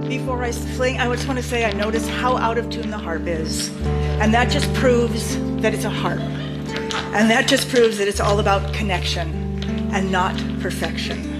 Before I fling, I just want to say I notice how out of tune the harp is. And that just proves that it's a harp. And that just proves that it's all about connection and not perfection.